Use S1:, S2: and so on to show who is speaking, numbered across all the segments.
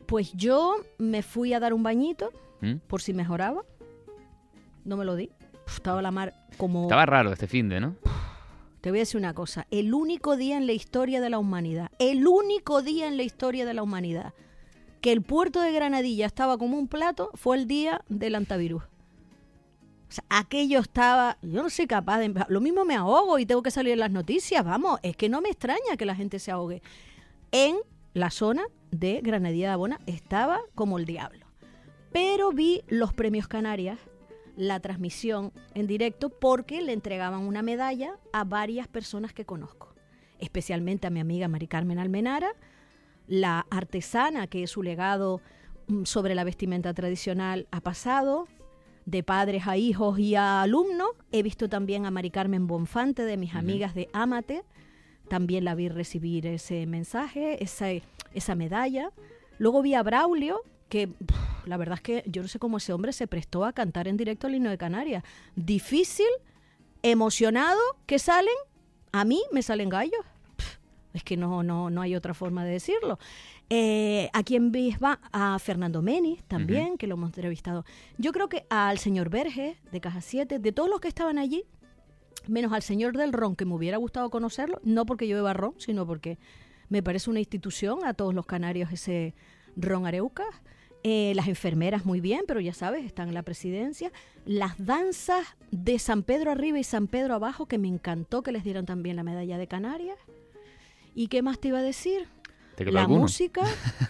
S1: Pues yo me fui a dar un bañito,
S2: ¿Mm?
S1: por si mejoraba. No me lo di. Estaba la mar como...
S2: Estaba raro este finde, ¿no?
S1: Te voy a decir una cosa. El único día en la historia de la humanidad, que el puerto de Granadilla estaba como un plato, fue el día del antivirus. O sea, aquello estaba... Yo no soy capaz de... Lo mismo me ahogo y tengo que salir en las noticias. Vamos, es que no me extraña que la gente se ahogue. En la zona de Granadilla de Abona estaba como el diablo. Pero vi los premios Canarias, la transmisión en directo, porque le entregaban una medalla a varias personas que conozco. Especialmente a mi amiga Mari Carmen Almenara, la artesana que su legado sobre la vestimenta tradicional ha pasado, de padres a hijos y a alumnos. He visto también a Mari Carmen Bonfante, de mis amigas de Amate. También la vi recibir ese mensaje, esa medalla. Luego vi a Braulio, que la verdad es que yo no sé cómo ese hombre se prestó a cantar en directo el himno de Canarias. Difícil, emocionado, que salen, a mí me salen gallos. Es que no hay otra forma de decirlo. ¿A quién va? A Fernando Menis también, que lo hemos entrevistado. Yo creo que al señor Verges, de Caja 7, de todos los que estaban allí, menos al señor del ron, que me hubiera gustado conocerlo, no porque yo beba ron, sino porque me parece una institución a todos los canarios ese ron Areucas. Las enfermeras muy bien, pero ya sabes, están en la presidencia. Las danzas de San Pedro arriba y San Pedro abajo, que me encantó que les dieran también la medalla de Canarias. ¿Y qué más te iba a decir? La música.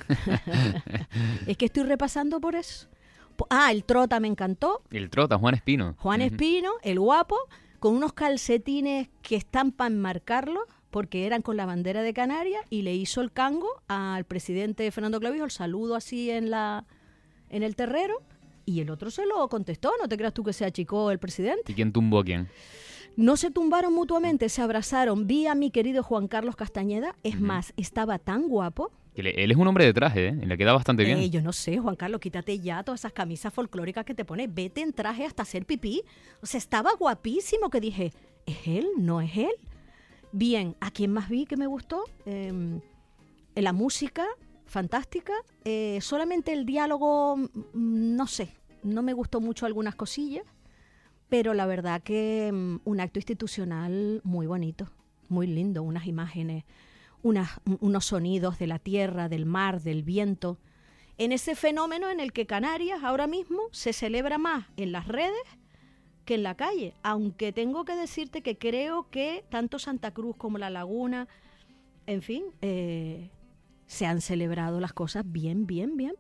S1: Es que estoy repasando por eso. El Trota me encantó.
S2: El Trota, Juan Espino.
S1: Juan Espino, el guapo, con unos calcetines que están para enmarcarlos, porque eran con la bandera de Canarias, y le hizo el cango al presidente Fernando Clavijo, el saludo así en el terrero, y el otro se lo contestó. No te creas tú que se achicó el presidente.
S2: ¿Y quién tumbó a quién?
S1: No se tumbaron mutuamente, se abrazaron. Vi a mi querido Juan Carlos Castañeda, es más, estaba tan guapo.
S2: Él es un hombre de traje, ¿eh? Y le queda bastante bien.
S1: Yo no sé, Juan Carlos, quítate ya todas esas camisas folclóricas que te pones, vete en traje hasta hacer pipí. O sea, estaba guapísimo, que dije, ¿es él? ¿No es él? Bien, ¿a quién más vi que me gustó? La música, fantástica. Solamente el diálogo, no sé, no me gustó mucho algunas cosillas. Pero la verdad que un acto institucional muy bonito, muy lindo, unas imágenes, unos sonidos de la tierra, del mar, del viento. En ese fenómeno en el que Canarias ahora mismo se celebra más en las redes que en la calle. Aunque tengo que decirte que creo que tanto Santa Cruz como La Laguna, en fin, se han celebrado las cosas bien, bien, bien.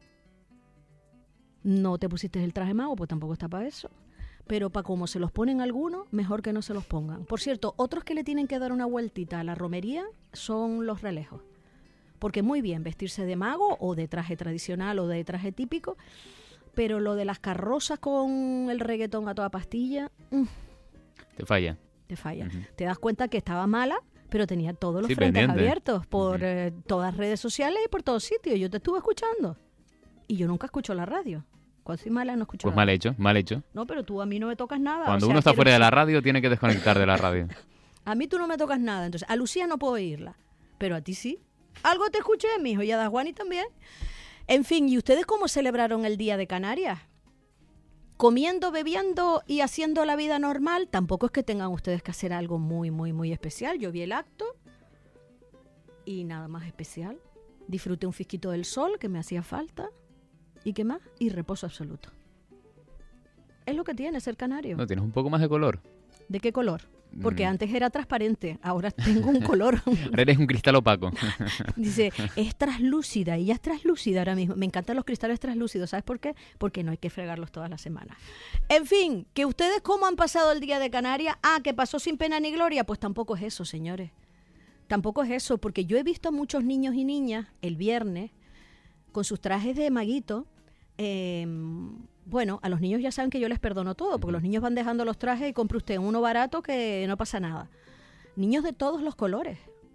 S1: No te pusiste el traje mago, pues tampoco está para eso. Pero para como se los ponen algunos, mejor que no se los pongan. Por cierto, otros que le tienen que dar una vueltita a la romería son los relejos. Porque muy bien vestirse de mago o de traje tradicional o de traje típico, pero lo de las carrozas con el reggaetón a toda pastilla...
S2: Te falla.
S1: Te falla. Te das cuenta que estaba mala, pero tenía todos los frentes abiertos por todas las redes sociales y por todos sitios. Yo te estuve escuchando. Y yo nunca escucho la radio. Cuando soy mala no escucho
S2: Pues
S1: nada.
S2: mal hecho.
S1: No, pero tú a mí no me tocas nada.
S2: Cuando uno está fuera de la radio, tiene que desconectar de la radio.
S1: A mí tú no me tocas nada. Entonces, a Lucía no puedo oírla. Pero a ti sí. Algo te escuché, mijo, y a Juani también. En fin, ¿y ustedes cómo celebraron el Día de Canarias? Comiendo, bebiendo y haciendo la vida normal. Tampoco es que tengan ustedes que hacer algo muy, muy, muy especial. Yo vi el acto y nada más especial. Disfruté un fisquito del sol que me hacía falta. ¿Y qué más? Y reposo absoluto. Es lo que tiene ser canario.
S2: No, tienes un poco más de color.
S1: ¿De qué color? Porque antes era transparente, ahora tengo un color.
S2: Ahora eres un cristal opaco.
S1: Dice, es translúcida, y ya es translúcida ahora mismo. Me encantan los cristales translúcidos, ¿sabes por qué? Porque no hay que fregarlos todas las semanas. En fin, que ustedes cómo han pasado el Día de Canarias. Que pasó sin pena ni gloria. Pues tampoco es eso, señores. Tampoco es eso, porque yo he visto a muchos niños y niñas el viernes con sus trajes de maguito. Bueno, a los niños ya saben que yo les perdono todo, porque los niños van dejando los trajes y compre usted uno barato que no pasa nada. Niños de todos los colores.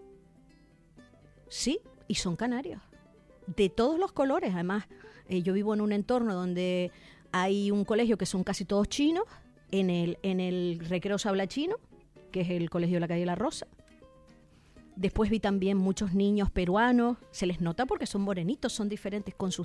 S1: Sí, y son canarios. De todos los colores. Además, yo vivo en un entorno donde hay un colegio que son casi todos chinos. En el recreo se habla chino, que es el colegio de la calle La Rosa. Después vi también muchos niños peruanos. Se les nota porque son morenitos, son diferentes, con sus